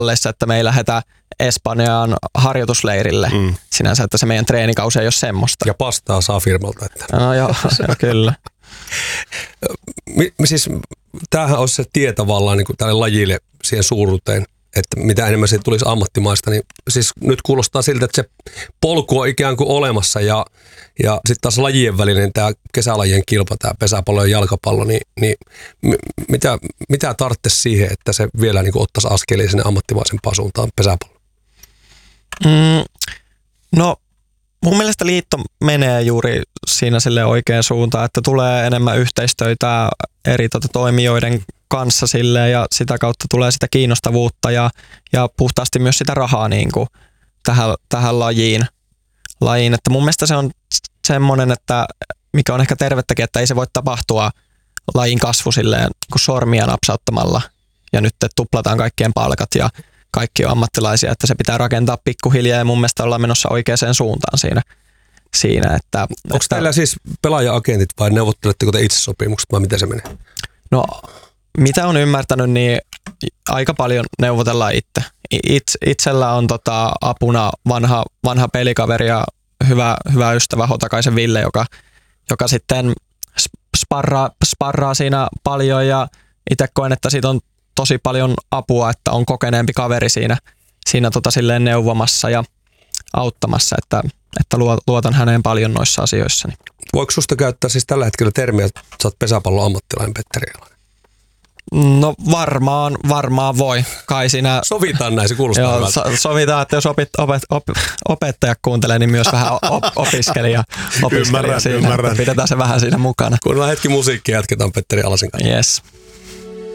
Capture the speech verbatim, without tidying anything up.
että me ei lähdetä Espanjaan harjoitusleirille mm. sinänsä, että se meidän treenikausi ei ole semmoista. Ja pastaa saa firmalta. Että. No joo, se on kyllä. Mi, siis, tämähän olisi se tie tavallaan niin kuin tälle lajille siihen suuruuteen, että mitä enemmän siitä tulisi ammattimaista, niin siis nyt kuulostaa siltä, että se polku on ikään kuin olemassa ja, ja sitten taas lajien välinen tämä kesälajien kilpa, tämä pesäpallo ja jalkapallo, niin, niin mitä, mitä tarvitsisi siihen, että se vielä niin kuin ottaisi askelia sinne ammattimaisempaan suuntaan pesäpallo? Mm, no mun mielestä liitto menee juuri siinä sille oikeaan suuntaan, että tulee enemmän yhteistöitä eri tota, toimijoiden kanssa silleen, ja sitä kautta tulee sitä kiinnostavuutta ja, ja puhtaasti myös sitä rahaa niin kuin tähän, tähän lajiin, lajiin. Että mun mielestä se on semmoinen, että mikä on ehkä tervettäkin, että ei se voi tapahtua lajin kasvu silleen kuin sormia napsauttamalla ja nyt tuplataan kaikkien palkat ja kaikki on ammattilaisia, että se pitää rakentaa pikkuhiljaa ja mun mielestä ollaan menossa oikeaan suuntaan siinä. siinä että, Onko että, teillä siis pelaaja-agentit vai neuvotteletteko te itse sopimukset vai miten se menee? No mitä on ymmärtänyt, niin aika paljon neuvotellaan itse. Itse itsellä on tota apuna vanha, vanha pelikaveri ja hyvä, hyvä ystävä Hotakaisen Ville, joka, joka sitten sparraa, sparraa siinä paljon ja itse koen, että siitä on tosi paljon apua, että on kokeneempi kaveri siinä, siinä tota silleen neuvomassa ja auttamassa, että, että luotan häneen paljon noissa asioissa. Voiko susta käyttää siis tällä hetkellä termiä, että sä oot pesäpallon ammattilainen Petteri Jalonen? No varmaan, varmaan voi. Kai siinä sovitaan näin, se kuulostaa joo, hyvältä. So, sovitaan, että jos opit, opet, op, opettaja kuuntelee, niin myös vähän op, opiskelija, opiskelija ymmärrän, siinä. Ymmärrän. Pidetään se vähän siinä mukana. Kuunnellaan hetki musiikkia ja jatketaan Petteri Alasen kanssa. Yes.